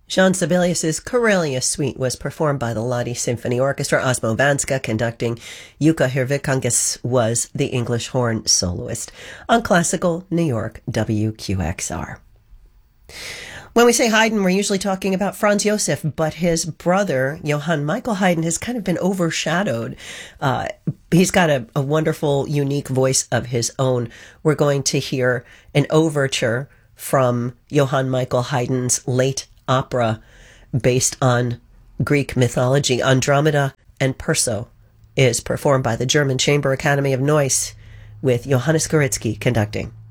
Jean Sibelius's Karelia Suite was performed by the Lodi Symphony Orchestra. Osmo Vanska conducting. Yuka Hirvikangis was the English horn soloist on Classical New York WQXR. When we say Haydn, we're usually talking about Franz Josef, but his brother, Johann Michael Haydn, has kind of been overshadowed. He's got a wonderful, unique voice of his own. We're going to hear an overture from Johann Michael Haydn's late opera based on Greek mythology. Andromeda and Perso is performed by the German Chamber Academy of Neuss with Johannes Gorizki conducting.